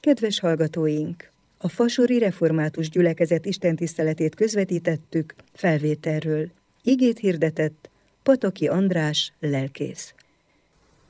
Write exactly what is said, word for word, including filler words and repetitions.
Kedves hallgatóink! A fasori református gyülekezet istentiszteletét közvetítettük felvételről. Igét hirdetett Pataki András lelkész.